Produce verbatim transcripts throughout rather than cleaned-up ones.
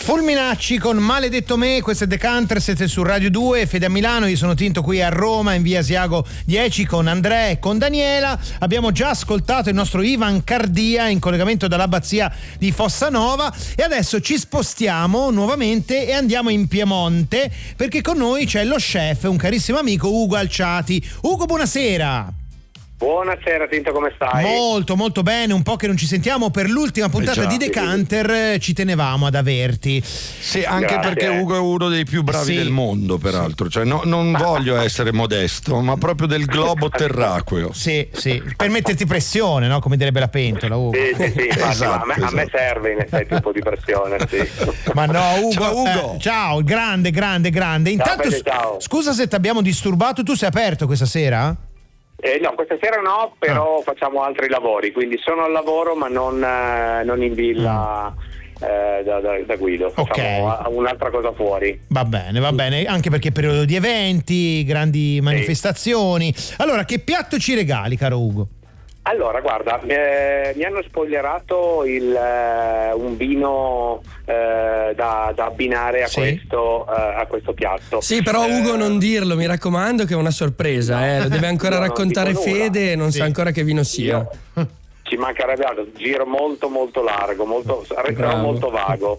Fulminacci con Maledetto me, questo è Decanter, siete su Radio due, Fede a Milano, io sono Tinto qui a Roma in via Asiago dieci con Andrea e con Daniela. Abbiamo già ascoltato il nostro Ivan Cardia in collegamento dall'abbazia di Fossanova e adesso ci spostiamo nuovamente e andiamo in Piemonte perché con noi c'è lo chef, un carissimo amico, Ugo Alciati. Ugo, buonasera. Buonasera Tinto, come stai? Molto molto bene, un po' che non ci sentiamo, per l'ultima puntata eh già, di Decanter ci tenevamo ad averti. Sì, anche Grazie. perché Ugo è uno dei più bravi Sì. del mondo, peraltro, cioè no, non voglio essere modesto, ma proprio del globo terracqueo. Sì, sì, per metterti pressione, no? Come direbbe la pentola, Ugo. Sì, sì, sì, infatti, Esatto, a, me, a me esatto. serve in effetti un po' di pressione, sì. Ma no, Ugo, Ciao, Ugo. eh, ciao, grande, grande, grande. Intanto, Fede, ciao. scusa se ti abbiamo disturbato, tu sei aperto questa sera? Eh, no, questa sera no, però Ah. facciamo altri lavori, quindi sono al lavoro ma non, eh, non in villa eh, da, da, da Guido. Ok. Facciamo a- un'altra cosa fuori. Va bene, va bene, anche perché è periodo di eventi, grandi manifestazioni. Allora, che piatto ci regali, caro Ugo? Allora, guarda, eh, mi hanno spoilerato il, eh, un vino eh, da, da abbinare a, Sì. questo, eh, a questo piatto. Sì, però Ugo Eh, non dirlo, mi raccomando, che è una sorpresa, eh. Lo deve ancora no, non raccontare dico nulla. Fede e non Sì. sa ancora che vino sia. Io- Ci mancherebbe altro, giro molto molto largo, molto, resterò Bravo. molto vago.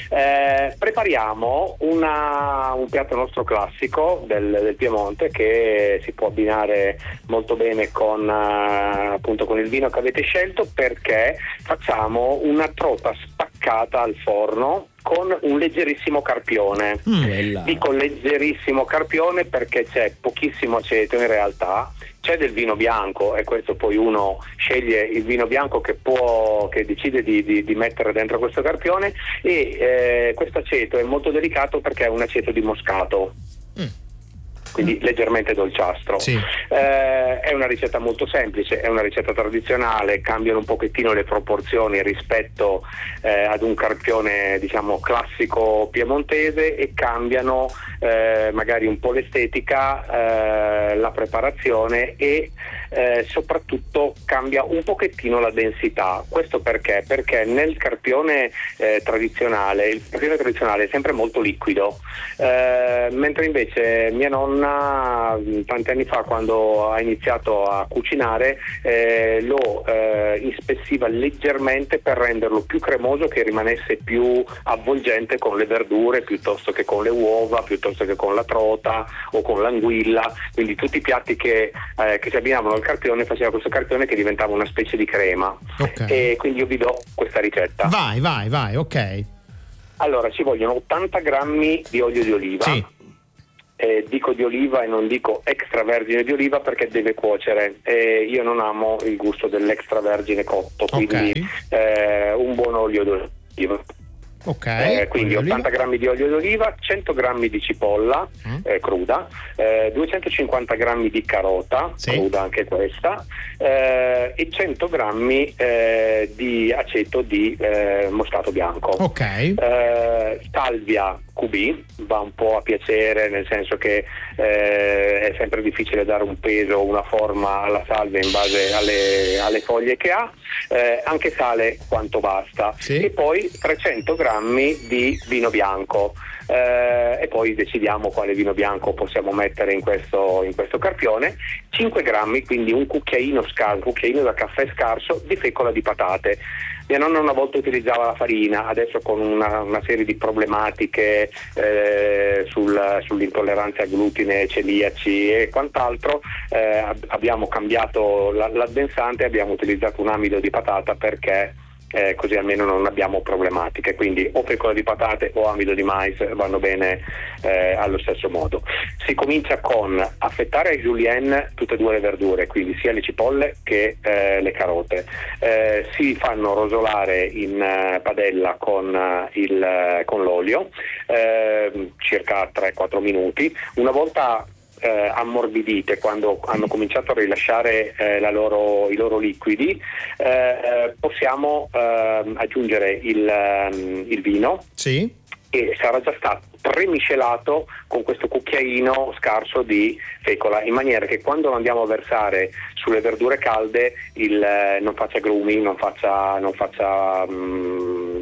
Eh, prepariamo una, un piatto nostro classico del, del Piemonte che si può abbinare molto bene con, eh, appunto, con il vino che avete scelto, perché facciamo una trota spaccata al forno con un leggerissimo carpione. Quella. Dico leggerissimo carpione perché c'è pochissimo aceto in realtà, c'è del vino bianco e questo poi uno sceglie il vino bianco che può, che decide di, di, di mettere dentro questo carpione e eh, questo aceto è molto delicato perché è un aceto di moscato. Quindi leggermente dolciastro. Sì. Eh, è una ricetta molto semplice, è una ricetta tradizionale, cambiano un pochettino le proporzioni rispetto eh, ad un carpione diciamo classico piemontese e cambiano eh, magari un po' l'estetica, eh, la preparazione e eh, soprattutto cambia un pochettino la densità. Questo perché? Perché nel carpione eh, tradizionale, il carpione tradizionale è sempre molto liquido, eh, mentre invece mia nonna tanti anni fa, quando ha iniziato a cucinare, eh, lo eh, ispessiva leggermente per renderlo più cremoso, che rimanesse più avvolgente con le verdure piuttosto che con le uova, piuttosto che con la trota o con l'anguilla. Quindi tutti i piatti che, eh, che si abbinavano al carpione, faceva questo carpione che diventava una specie di crema. Ok. E quindi io vi do questa ricetta. Vai, vai, vai, ok. Allora, ci vogliono ottanta grammi di olio di oliva. Sì. Eh, dico di oliva e non dico extravergine di oliva perché deve cuocere, eh, io non amo il gusto dell'extravergine cotto, quindi Ok. eh, un buon olio d'oliva. Ok. Eh, quindi olio di ottanta grammi di olio d'oliva, cento grammi di cipolla Mm. eh, cruda, eh, duecentocinquanta grammi di carota, Sì. cruda anche questa, eh, e cento grammi eh, di aceto di eh, moscato bianco. Ok. Eh, salvia Q B, va un po' a piacere, nel senso che eh, è sempre difficile dare un peso o una forma alla salvia in base alle, alle foglie che ha, eh, anche sale quanto basta. Sì. E poi trecento grammi di vino bianco. Eh, e poi decidiamo quale vino bianco possiamo mettere in questo, in questo carpione. Cinque grammi, quindi un cucchiaino scarso, un cucchiaino da caffè scarso di fecola di patate. Mia nonna una volta utilizzava la farina, adesso con una, una serie di problematiche eh, sul, sull'intolleranza a glutine, celiaci e quant'altro, eh, abbiamo cambiato la, l'addensante e abbiamo utilizzato un amido di patata perché Eh, così almeno non abbiamo problematiche. Quindi o fecola di patate o amido di mais vanno bene eh, allo stesso modo. Si comincia con affettare a julienne tutte e due le verdure, quindi sia le cipolle che eh, le carote. Eh, si fanno rosolare in eh, padella con, eh, il, con l'olio eh, circa tre quattro minuti. Una volta Eh, ammorbidite, quando hanno cominciato a rilasciare eh, la loro, i loro liquidi, eh, possiamo eh, aggiungere il, um, il vino, Sì. e sarà già stato premiscelato con questo cucchiaino scarso di fecola, in maniera che quando lo andiamo a versare sulle verdure calde il, eh, non faccia grumi, non faccia, non faccia mh,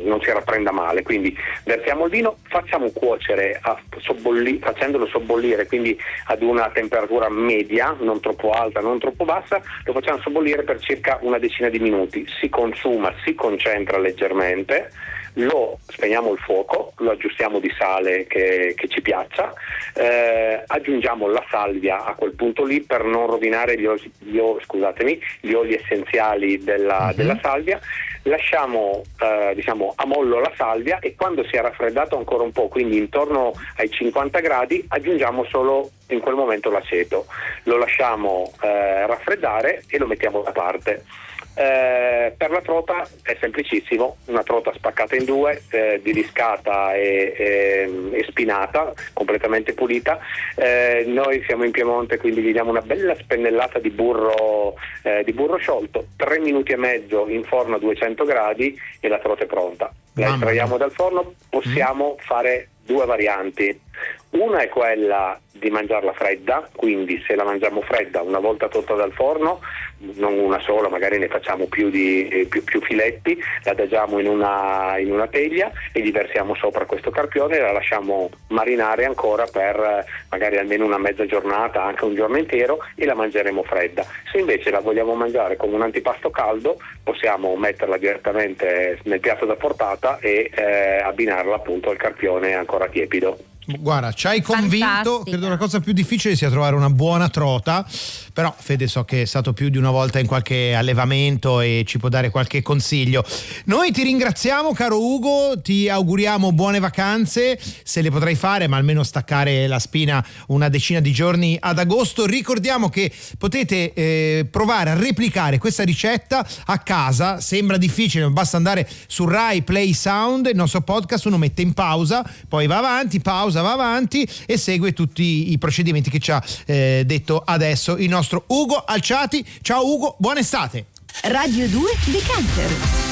non si rapprenda male. Quindi versiamo il vino, facciamo cuocere a sobbolli, facendolo sobbollire, quindi ad una temperatura media, non troppo alta, non troppo bassa, lo facciamo sobbollire per circa una decina di minuti, si consuma, si concentra leggermente, lo spegniamo il fuoco, lo aggiustiamo di sale che, che ci piaccia, eh, aggiungiamo la salvia a quel punto lì per non rovinare gli, oli, gli, scusatemi, gli oli essenziali della, mm-hmm. della salvia, lasciamo eh, diciamo a mollo la salvia e quando si è raffreddato ancora un po', quindi intorno ai cinquanta gradi, aggiungiamo solo in quel momento l'aceto, lo lasciamo eh, raffreddare e lo mettiamo da parte. Eh, per la trota è semplicissimo, una trota spaccata in due, eh, diliscata e, e, e spinata, completamente pulita. Eh, noi siamo in Piemonte, quindi gli diamo una bella spennellata di burro, eh, di burro sciolto, tre minuti e mezzo in forno a duecento gradi e la trota è pronta. La Mamma estraiamo mia. dal forno, possiamo mm. fare due varianti. Una è quella di mangiarla fredda, quindi se la mangiamo fredda una volta tolta dal forno, non una sola, magari ne facciamo più, di, più, più filetti, la adagiamo in una, in una teglia e gli versiamo sopra questo carpione e la lasciamo marinare ancora per magari almeno una mezza giornata, anche un giorno intero, e la mangeremo fredda. Se invece la vogliamo mangiare come un antipasto caldo, possiamo metterla direttamente nel piatto da portata e eh, abbinarla appunto al carpione ancora tiepido. Guarda, ci hai convinto. Fantastica. Credo la cosa più difficile sia trovare una buona trota, però Fede so che è stato più di una volta in qualche allevamento e ci può dare qualche consiglio. Noi ti ringraziamo, caro Ugo, ti auguriamo buone vacanze, se le potrai fare, ma almeno staccare la spina una decina di giorni ad agosto. Ricordiamo che potete eh, provare a replicare questa ricetta a casa, sembra difficile, ma basta andare su Rai Play Sound, il nostro podcast, uno mette in pausa, poi va avanti, pausa, va avanti e segue tutti i procedimenti che ci ha eh, detto adesso il nostro Ugo Alciati. Ciao Ugo, buona estate. Radio due Decanter.